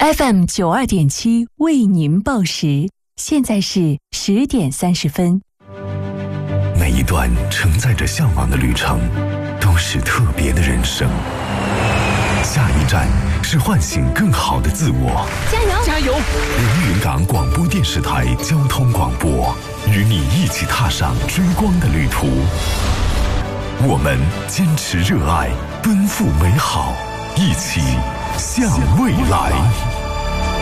FM92.7为您报时，现在是10点30分。 每一段承载着向往的旅程，都是特别的人生。下一站是唤醒更好的自我。 加油！ 加油！ 连云港广播电视台交通广播，与你一起踏上追光的旅途。我们坚持热爱，奔赴美好，一起向未来。